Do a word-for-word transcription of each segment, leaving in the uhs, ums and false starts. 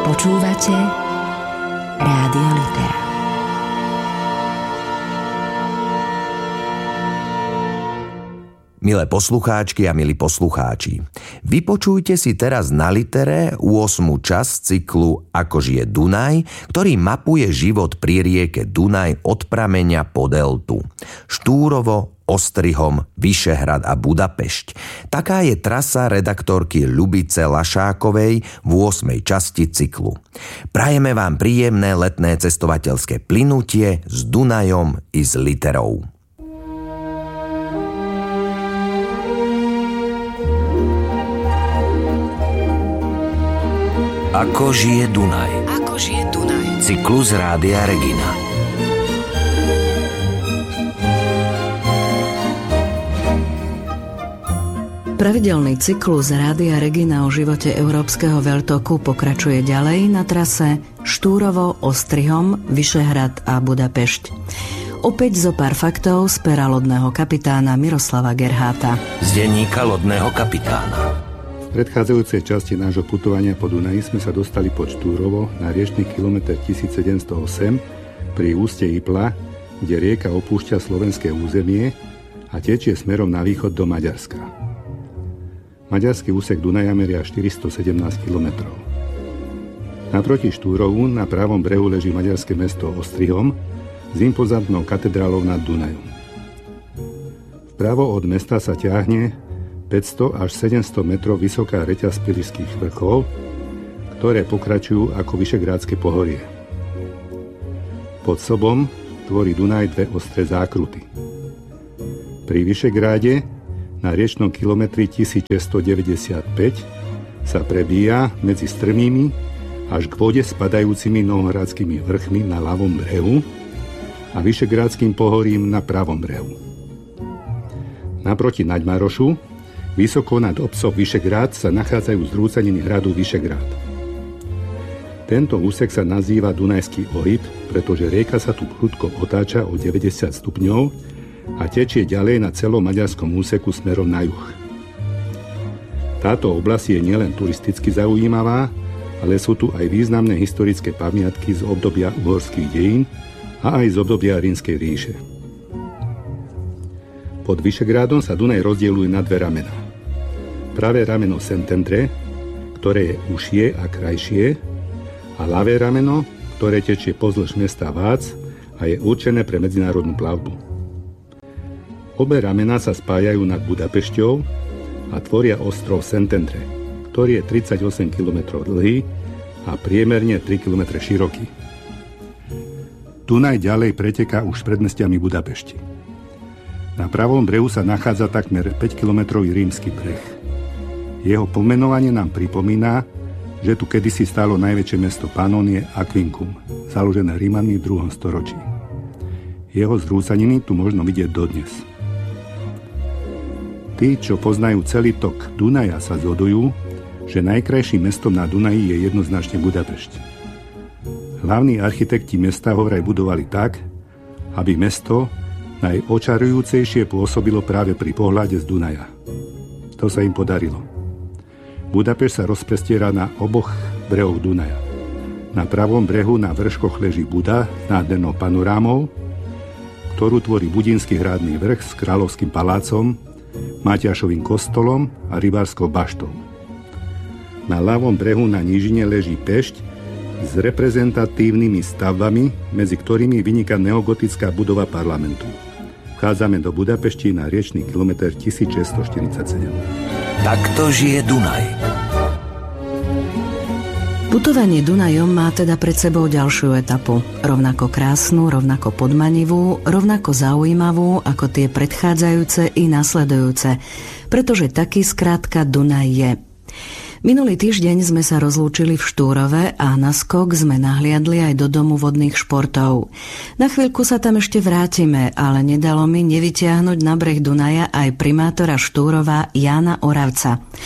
Počúvate Rádio Litera. Milé poslucháčky a milí poslucháči, vypočujte si teraz na Litere ôsmu časť cyklu Ako žije Dunaj, ktorý mapuje život pri rieke Dunaj od prameňa po deltu. Štúrovo, Ostrihom, Vyšehrad a Budapešť. Taká je trasa redaktorky Ľubice Lašákovej v ôsmej časti cyklu. Prajeme vám príjemné letné cestovateľské plynutie s Dunajom i s Literou. Ako žije Dunaj. Ako žije Dunaj. Cyklus Rádia Regina. Pravidelný cyklus Rádia Regina o živote európskeho veľtoku pokračuje ďalej na trase Štúrovo, Ostrihom, Vyšehrad a Budapešť. Opäť zo pár faktov z pera lodného kapitána Miroslava Gerháta. Z denníka lodného kapitána. V predchádzajúcej časti nášho putovania po Dunaji sme sa dostali pod Štúrovo na riečny kilometr tisícsedemstoosem pri úste Ipla, kde rieka opúšťa slovenské územie a tečie smerom na východ do Maďarska. Maďarský úsek Dunaja meria štyristosedemnásť kilometrov. Naproti Štúrovu na pravom brehu leží maďarské mesto Ostrihom s impozantnou katedrálou nad Dunajom. Vpravo od mesta sa ťahne päťsto až sedemsto metrov vysoká reťaz Spišských vrchov, ktoré pokračujú ako Vyšegrádske pohorie. Pod sobom tvorí Dunaj dve ostré zákruty. Pri Vyšegráde na riečnom kilometri tisícšesťstodeväťdesiatpäť sa prebíja medzi strmými až k vode spadajúcimi novohradskými vrchmi na ľavom brehu a Vyšegrádskym pohorím na pravom brehu. Naproti Naďmarošu, vysoko nad obcom Vyšegrád, sa nachádzajú zrúcaniny hradu Vyšegrád. Tento úsek sa nazýva Dunajský ohyb, pretože rieka sa tu prudko otáča o deväťdesiat stupňov a tečie ďalej na celom maďarskom úseku smerom na juh. Táto oblasť je nielen turisticky zaujímavá, ale sú tu aj významné historické pamiatky z obdobia uhorských dejín a aj z obdobia Rímskej ríše. Pod Vyšegrádom sa Dunaj rozdeľuje na dve ramená. Pravé rameno Szentendre, ktoré je užšie a krajšie, a ľavé rameno, ktoré tečie pozdĺž mesta Vác a je určené pre medzinárodnú plavbu. Obe ramená sa spájajú nad Budapešťou a tvoria ostrov Szentendre, ktorý je tridsaťosem kilometrov dlhý a priemerne tri kilometre široký. Dunaj ďalej preteká už predmestiami Budapešti. Na pravom brehu sa nachádza takmer päťkilometrový rímsky breh. Jeho pomenovanie nám pripomína, že tu kedysi stálo najväčšie mesto Panónie Aquincum, založené Rímanmi v druhom storočí. Jeho zrúcaniny tu možno vidieť dodnes. Tí, čo poznajú celý tok Dunaja, sa zhodujú, že najkrajším mestom na Dunaji je jednoznačne Budapešť. Hlavní architekti mesta ho vraj budovali tak, aby mesto najočarujúcejšie pôsobilo práve pri pohľade z Dunaja. To sa im podarilo. Budapešť sa rozprestiera na oboch brehoch Dunaja. Na pravom brehu na vrškoch leží Buda s nádhernou panorámou, ktorú tvorí Budínsky hradný vrch s kráľovským palácom, Matiášovým kostolom a rybárskou baštou. Na ľavom brehu na nížine leží Pešť s reprezentatívnymi stavbami, medzi ktorými vyniká neogotická budova parlamentu. Vchádzame do Budapešti na riečny kilometr tisícšesťstoštyridsaťsedem. Takto žije Dunaj. Putovanie Dunajom má teda pred sebou ďalšiu etapu. Rovnako krásnu, rovnako podmanivú, rovnako zaujímavú ako tie predchádzajúce i nasledujúce, pretože taký skrátka Dunaj je. Minulý týždeň sme sa rozlúčili v Štúrove a na skok sme nahliadli aj do domu vodných športov. Na chvíľku sa tam ešte vrátime, ale nedalo mi nevytiahnuť na breh Dunaja aj primátora Štúrova Jána Oravca.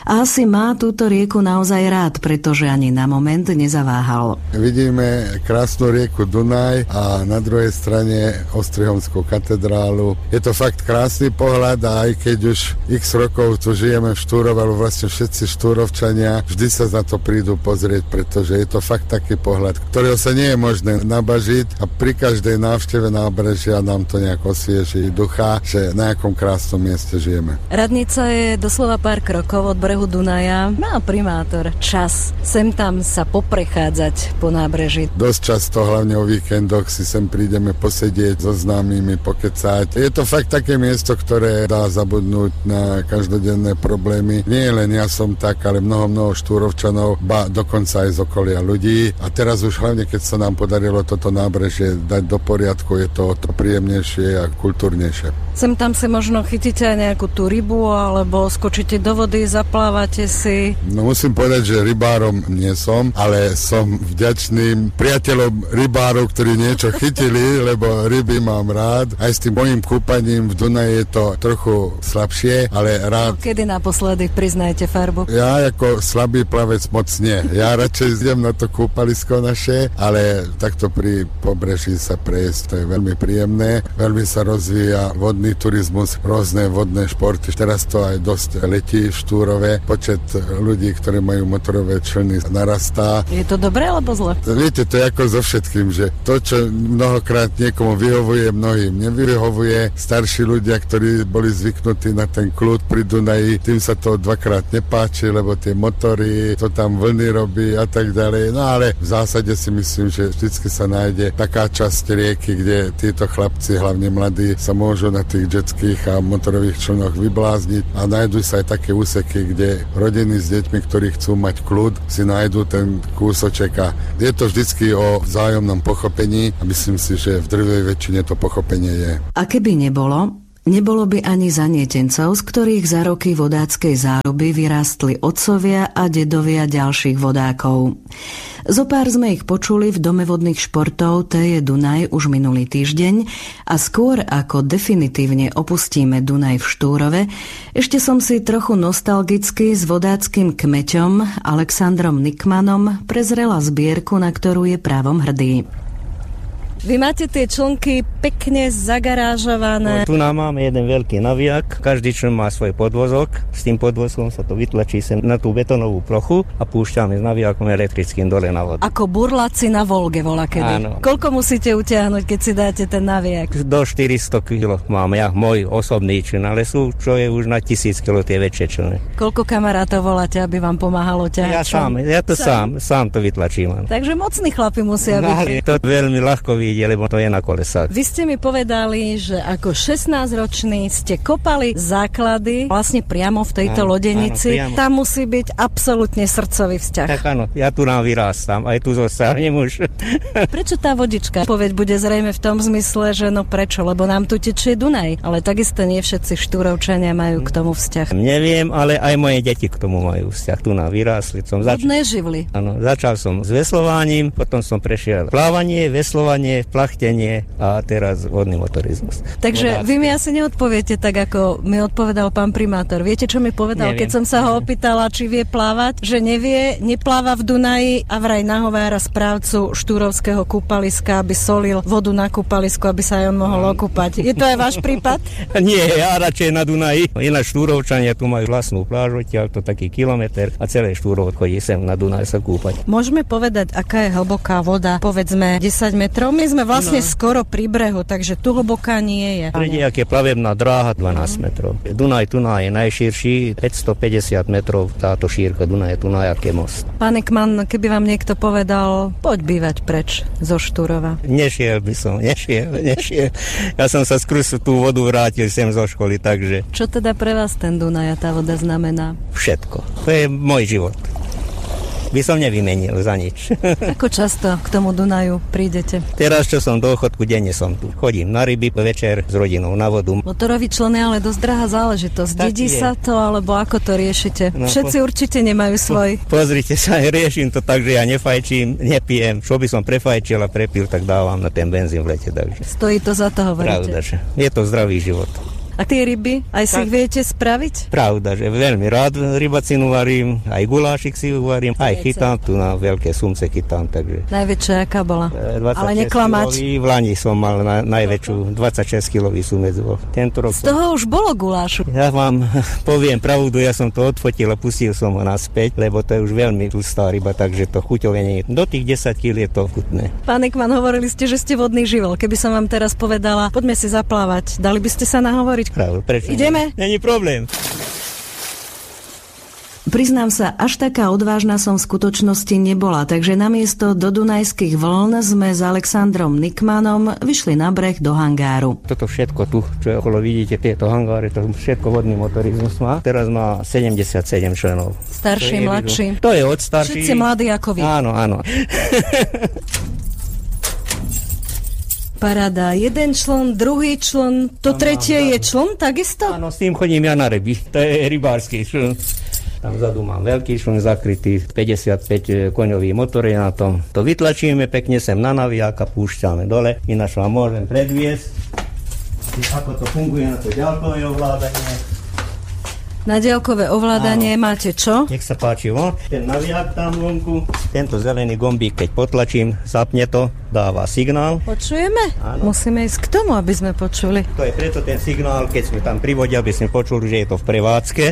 A asi má túto rieku naozaj rád, pretože ani na moment nezaváhal. Vidíme krásnu rieku Dunaj a na druhej strane Ostrihomskú katedrálu. Je to fakt krásny pohľad a aj keď už x rokov tu žijeme v Štúrove, ale vlastne všetci štúrovčania vždy sa na to prídu pozrieť, pretože je to fakt taký pohľad, ktorého sa nie je možné nabažiť a pri každej návšteve nábrežia nám to nejak osvieží ducha, že na akom krásnom mieste žijeme. Radnica je doslova pár krokov od brehu Dunaja. Má primátor čas sem tam sa poprechádzať po nábreží? Dosť často, hlavne o víkendoch, si sem prídeme posedieť so známymi, pokecať. Je to fakt také miesto, ktoré dá zabudnúť na každodenné problémy. Nie len ja som tak, ale mnoho, mnoho štúrovčanov, ba dokonca aj z okolia ľudí. A teraz už hlavne, keď sa nám podarilo toto nábrežie dať do poriadku, je to to príjemnejšie a kultúrnejšie. Sem tam si možno chytíte aj nejakú tú rybu, alebo skočíte do vody, zaplávate si? No musím povedať, že rybárom nie som, ale som vďačným priateľom rybárov, ktorí niečo chytili, lebo ryby mám rád. Aj s tým mojím kúpaním v Dunaji je to trochu slabšie, ale rád. No, kedy naposledy priznajte farbu? Ja ako slabý plavec moc nie. Ja radšej idem na to kúpalisko naše, ale takto pri pobreží sa prejsť, to je veľmi príjemné. Veľmi sa rozvíja vodný turizmus, rôzne vodné športy. Teraz to aj dosť letí v Štúrove. Počet ľudí, ktorí majú motorové člny, narastá. Je to dobré alebo zle? Viete, to je ako so všetkým, že to, čo mnohokrát niekomu vyhovuje, mnohým nevyhovuje. Starší ľudia, ktorí boli zvyknutí na ten kľud pri Dunaji, tým sa to dvakrát nepáči, lebo tie motory, to tam vlny robí a tak ďalej. No ale v zásade si myslím, že vždycky sa nájde taká časť rieky, kde títo chlapci, hlavne mladí, sa môžu na tých jetských a motorových člnoch vyblázniť a nájdu sa aj také úseky, kde rodiny s deťmi, ktorí chcú mať kľud, si nájdu ten kúsoček a je to vždycky o vzájomnom pochopení a myslím si, že v drvej väčšine to pochopenie je. A keby nebolo, nebolo by ani zanietencov, z ktorých za roky vodáckej záruby vyrástli otcovia a dedovia ďalších vodákov. Zopár sme ich počuli v Dome vodných športov té jé Dunaj už minulý týždeň a skôr ako definitívne opustíme Dunaj v Štúrove, ešte som si trochu nostalgicky s vodáckym kmeťom Alexandrom Nikmanom prezrela zbierku, na ktorú je právom hrdý. Vy máte tie člnky pekne zagarážované. No, tu nám máme jeden veľký navijak, každý čln má svoj podvozok, s tým podvozkom sa to vytlačí sem na tú betónovú plochu a púšťame s navijakom elektrickým dole na vodu. Ako burláci na Volge volakedy. Áno. Koľko musíte utiahnuť, keď si dáte ten navijak? Do štyristo kilogramov mám ja, môj osobný čln, ale sú, čo je už na tisíc kilogramov tie väčšie člny. Koľko kamarátov voláte, aby vám pomáhalo ťahať? Ja sám, ja to sám, sám, sám to vytlačím. Takže mocní chlapi musia byť. To veľmi ľahko vidieť, lebo to je na kolesách. Vy ste mi povedali, že ako šestnásťročný ste kopali základy vlastne priamo v tejto áno, lodenici. Áno, tam musí byť absolútne srdcový vzťah. Tak áno, ja tu nám vyrástam, aj tu zostanem už. Prečo tá vodička? Povedť bude zrejme v tom zmysle, že no prečo, lebo nám tu tečie Dunaj, ale takisto nie všetci Štúrovčania majú k tomu vzťah. Neviem, ale aj moje deti k tomu majú vzťah. Tu nám vyrástli. Som zač- Vodné živly. Áno, začal som s veslovaním, potom som prešiel plávanie, veslovanie, plachtenie a teraz vodný motorizmus. Takže vy mi asi neodpoviete tak, ako mi odpovedal pán primátor. Viete, čo mi povedal, Neviem. keď som sa ho opýtala, či vie plávať? Že nevie, nepláva v Dunaji a vraj nahovára správcu štúrovského kúpaliska, aby solil vodu na kúpalisku, aby sa aj on mohol okúpať. Je to aj váš prípad? Nie, ja radšej na Dunaji. Ináč Štúrovčania tu majú vlastnú plážu, odtiaľ to taký kilometr a celé Štúrov chodí sem na Dunaj sa kúpať. Môžeme povedať, aká je hlboká voda? Povedzme desať metrov. My sme vlastne no. skoro pri brehu, takže tu hlboká nie je. Ak je plavebná dráha dvanásť metrov. Dunaj Tunaj je najširší, päťstopäťdesiat metrov táto šírka Dunaj Tunaj, aký most. Pán Nikman, keby vám niekto povedal, poď bývať preč zo Štúrova. Nešiel by som, nešiel, nešiel. Ja som sa skrz tú vodu vrátil sem zo školy, takže... Čo teda pre vás ten Dunaj a tá voda znamená? Všetko. To je môj život. By som nevymenil za nič. Ako často k tomu Dunaju prídete? Teraz, čo som do Ochotku, denne som tu. Chodím na ryby, večer s rodinou na vodu. Motorový čln je ale dosť drahá záležitosť. Tak Dedí je. sa to, alebo ako to riešite? No, Všetci po... určite nemajú svoj. Po, pozrite sa, riešim to tak, že ja nefajčím, nepijem. Čo by som prefajčil a prepil, tak dávam na ten benzín v lete. Takže. Stojí to za to, hovoríte? Pravda, že je to zdravý život. A tie ryby, aj si Tak. ich viete spraviť? Pravda, že veľmi rád rybacinu varím, aj gulášik si uvarím, aj Viete. chytám, tu na veľké sumce chytám, takže... Najväčšia aká bola? e, Ale neklamač. kilový, v Lani som mal na, najväčšiu, dvadsaťšesť kilový sumec bol. Tento rok Z toho už bolo gulášu. Ja vám poviem pravdu, ja som to odfotil a pustil som ho naspäť, lebo to je už veľmi tlstá ryba, takže to chuťové nie je. Do tých desať kíl je to chutné. Pán Ekman, hovorili ste, že ste vodný živel. Keby som vám teraz povedala, poďme si zaplávať, dali by ste sa nahovoriť? Pravdu, prečo? Ideme? Není problém. Priznám sa, až taká odvážna som v skutočnosti nebola, takže namiesto do Dunajských vln sme s Alexandrom Nikmanom vyšli na breh do hangáru. Toto všetko tu, čo okolo vidíte, tieto hangáre, to všetko vodný motorizmus má. Teraz má sedemdesiatsedem členov. Starší, To je mladší. To je od starší. Všetci mladí ako vy. Áno, áno. Paráda. Jeden člen, druhý člen, to tretie je člen, takisto? Áno, s tým chodím ja na ryby. To je rybársky člen. Tam vzadu mám veľký člen zakrytý, päťdesiatpäť koňový motor je na tom. To vytlačíme pekne sem na naviják a púšťame dole. Ináč vám môžem predviesť, ako to funguje na to ďalkové ovládanie. Na diaľkové ovládanie Áno. máte čo? Nech sa páči, von. Ten naviják tam vonku, tento zelený gombík, keď potlačím, zapne to, dáva signál. Počujeme? Áno. Musíme ísť k tomu, aby sme počuli. To je preto ten signál, keď sme tam pri vode, aby sme počuli, že je to v prevádzke.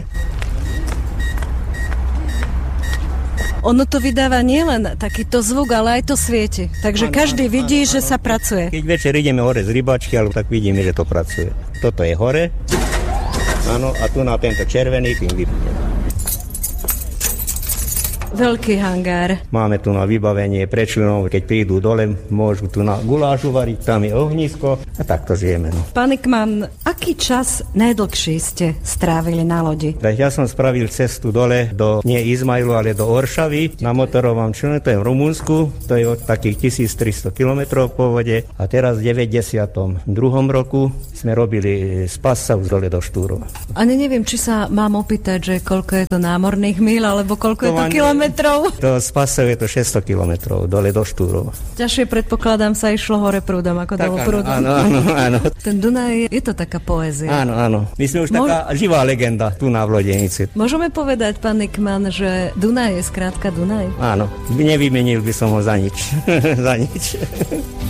Ono to vydáva nielen takýto zvuk, ale aj to svieti. Takže Áno, každý áno, vidí, áno, že áno. sa pracuje. Keď večer ideme hore z rybačky, ale tak vidíme, že to pracuje. Toto je hore. Áno, a tu na tento červený kým vypne. Veľký hangár. Máme tu na vybavenie pre členov, keď prídu dole, môžu tu na gulášu variť, tam je ohnisko a takto žijeme. No. Pán Ekman, aký čas najdlhší ste strávili na lodi? Tak ja som spravil cestu dole do, nie Izmailu, ale do Oršavy na motorovom člene, to je v Rumunsku, to je od takých tisíctristo kilometrov po vode a teraz v deväťdesiatom druhom roku sme robili z Passau dole do Štúrova. Ani neviem, či sa mám opýtať, že koľko je to námorných míľ, alebo koľko je to kilometrov. To z Passau je to šesťsto kilometrov dole do Štúrova. Ťažšie predpokladám sa išlo hore prúdom, ako Tak dolu áno, prúdom. áno, áno, áno. Ten Dunaj, je to taká poézia. Áno, áno. My sme už Môž- taká živá legenda tu na Vlodenici. Môžeme povedať, pán Ekman, že Dunaj je skrátka Dunaj? Áno, nevymenil by som ho za nič. Za nič.